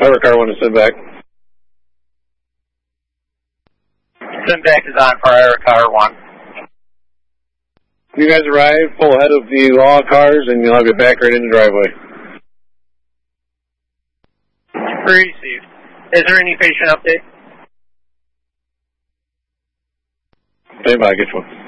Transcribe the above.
Car 1 to send back. Send back is on for Car 1. You guys arrive, pull ahead of the law cars, and you'll have your back right in the driveway. Received. Is there any patient update? Stand by, get you one.